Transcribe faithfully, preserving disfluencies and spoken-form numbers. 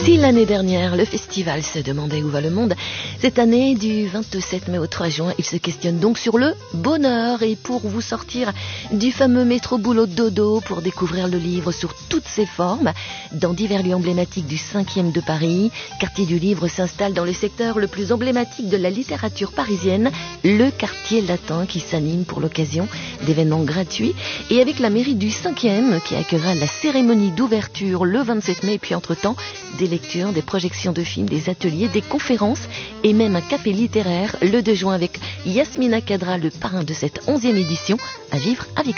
Si l'année dernière, le festival se demandait où va le monde, cette année, du vingt-sept mai au trois juin, il se questionne donc sur le bonheur. Et pour vous sortir du fameux métro boulot dodo, pour découvrir le livre sous toutes ses formes, dans divers lieux emblématiques du cinquième de Paris, Quartier du Livre s'installe dans le secteur le plus emblématique de la littérature parisienne, le quartier latin, qui s'anime pour l'occasion d'événements gratuits, et avec la mairie du cinquième qui accueillera la cérémonie d'ouverture le vingt-sept mai, et puis entre-temps, des lectures, des projections de films, des ateliers, des conférences et même un café littéraire le deux juin avec Yasmina Kadra, le parrain de cette onzième édition, à vivre avec